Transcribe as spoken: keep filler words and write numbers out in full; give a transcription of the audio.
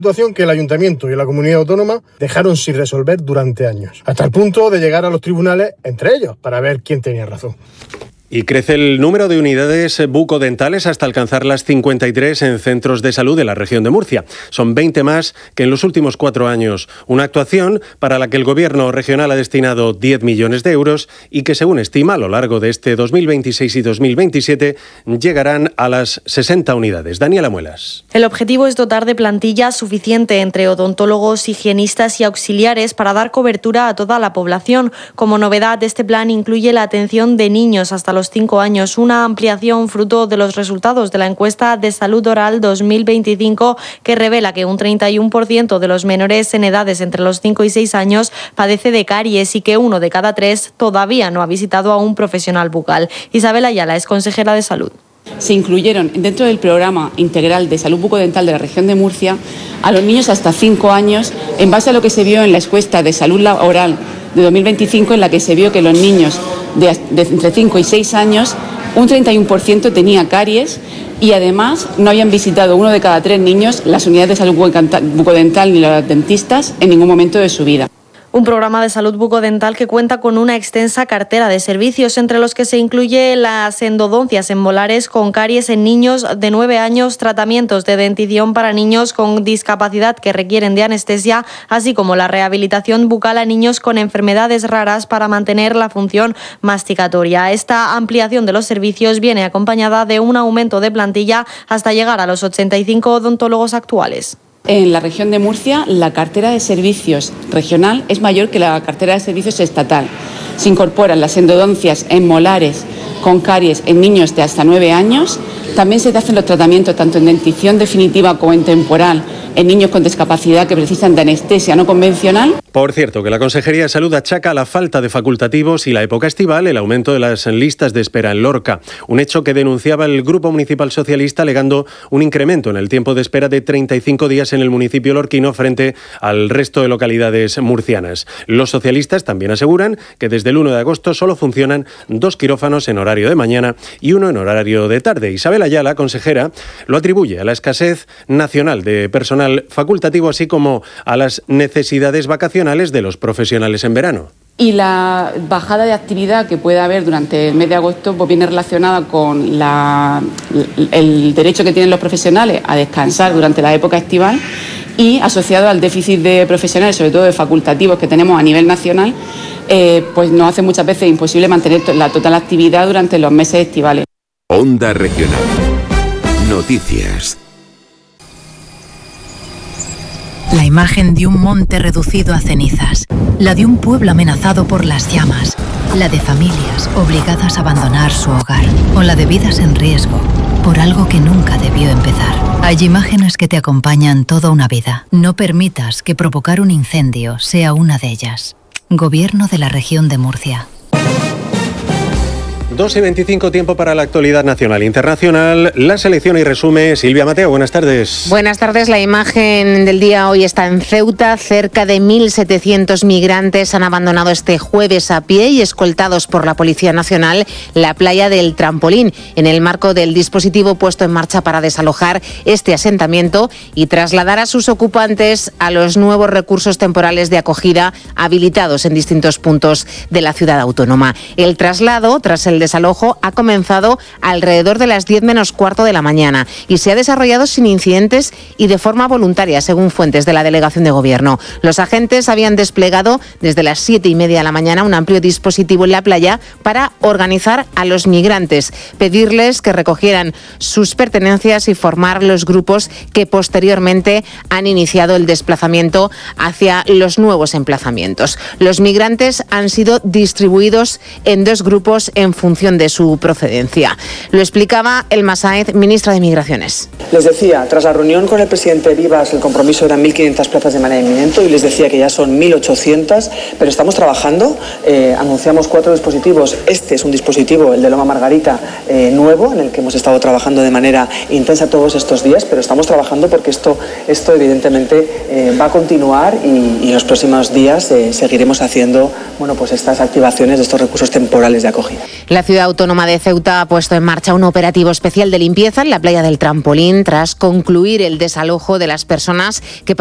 Situación que el Ayuntamiento y la Comunidad Autónoma dejaron sin resolver durante años, hasta el punto de llegar a los tribunales entre ellos para ver quién tenía razón. Y crece el número de unidades bucodentales hasta alcanzar las cincuenta y tres en centros de salud de la región de Murcia. Son veinte más que en los últimos cuatro años. Una actuación para la que el Gobierno regional ha destinado diez millones de euros y que, según estima, a lo largo de este dos mil veintiséis y dos mil veintisiete llegarán a las sesenta unidades. Daniela Muelas. El objetivo es dotar de plantilla suficiente entre odontólogos, higienistas y auxiliares para dar cobertura a toda la población. Como novedad, este plan incluye la atención de niños hasta los cinco años, una ampliación fruto de los resultados de la encuesta de salud oral dos mil veinticinco que revela que un treinta y uno por ciento de los menores en edades entre los cinco y seis años padece de caries y que uno de cada tres todavía no ha visitado a un profesional bucal. Isabel Ayala es consejera de salud. Se incluyeron dentro del programa integral de salud bucodental de la región de Murcia a los niños hasta cinco años en base a lo que se vio en la encuesta de salud oral de dos mil veinticinco, en la que se vio que los niños de, de entre cinco y seis años, un treinta y uno por ciento tenía caries y además no habían visitado uno de cada tres niños las unidades de salud bucodental ni los dentistas en ningún momento de su vida. Un programa de salud bucodental que cuenta con una extensa cartera de servicios, entre los que se incluye las endodoncias en molares con caries en niños de nueve años, tratamientos de dentición para niños con discapacidad que requieren de anestesia, así como la rehabilitación bucal a niños con enfermedades raras para mantener la función masticatoria. Esta ampliación de los servicios viene acompañada de un aumento de plantilla hasta llegar a los ochenta y cinco odontólogos actuales. En la región de Murcia, la cartera de servicios regional es mayor que la cartera de servicios estatal. Se incorporan las endodoncias en molares con caries en niños de hasta nueve años. También se hacen los tratamientos tanto en dentición definitiva como en temporal en niños con discapacidad que precisan de anestesia no convencional. Por cierto, que la Consejería de Salud achaca la falta de facultativos y la época estival el aumento de las listas de espera en Lorca, un hecho que denunciaba el Grupo Municipal Socialista alegando un incremento en el tiempo de espera de treinta y cinco días en el municipio lorquino frente al resto de localidades murcianas. Los socialistas también aseguran que desde el uno de agosto solo funcionan dos quirófanos en horario de mañana y uno en horario de tarde. Isabel Ayala, consejera, lo atribuye a la escasez nacional de personal facultativo, así como a las necesidades vacacionales de los profesionales en verano. Y la bajada de actividad que puede haber durante el mes de agosto pues viene relacionada con la, el derecho que tienen los profesionales a descansar durante la época estival y asociado al déficit de profesionales, sobre todo de facultativos que tenemos a nivel nacional, eh, pues nos hace muchas veces imposible mantener la total actividad durante los meses estivales. Onda Regional. Noticias. La imagen de un monte reducido a cenizas, la de un pueblo amenazado por las llamas, la de familias obligadas a abandonar su hogar, o la de vidas en riesgo por algo que nunca debió empezar. Hay imágenes que te acompañan toda una vida. No permitas que provocar un incendio sea una de ellas. Gobierno de la Región de Murcia. dos y veinticinco, tiempo para la actualidad nacional e internacional. La selección y resume Silvia Mateo. Buenas tardes. Buenas tardes. La imagen del día hoy está en Ceuta. Cerca de mil setecientos migrantes han abandonado este jueves a pie y escoltados por la Policía Nacional la playa del Trampolín, en el marco del dispositivo puesto en marcha para desalojar este asentamiento y trasladar a sus ocupantes a los nuevos recursos temporales de acogida habilitados en distintos puntos de la ciudad autónoma. El traslado, tras el desalojo, ha comenzado alrededor de las diez menos cuarto de la mañana y se ha desarrollado sin incidentes y de forma voluntaria, según fuentes de la Delegación de Gobierno. Los agentes habían desplegado desde las siete y media de la mañana un amplio dispositivo en la playa para organizar a los migrantes, pedirles que recogieran sus pertenencias y formar los grupos que posteriormente han iniciado el desplazamiento hacia los nuevos emplazamientos. Los migrantes han sido distribuidos en dos grupos en función de su procedencia. Lo explicaba Elma Sáez, ministra de Migraciones. Les decía, tras la reunión con el presidente Rivas, el compromiso eran mil quinientas plazas de manera inminente y les decía que ya son mil ochocientas, pero estamos trabajando, eh, anunciamos cuatro dispositivos. Este es un dispositivo, el de Loma Margarita, eh, nuevo, en el que hemos estado trabajando de manera intensa todos estos días, pero estamos trabajando porque esto, esto evidentemente eh, va a continuar y, y en los próximos días eh, seguiremos haciendo bueno, pues estas activaciones de estos recursos temporales de acogida. La La ciudad autónoma de Ceuta ha puesto en marcha un operativo especial de limpieza en la playa del Trampolín tras concluir el desalojo de las personas que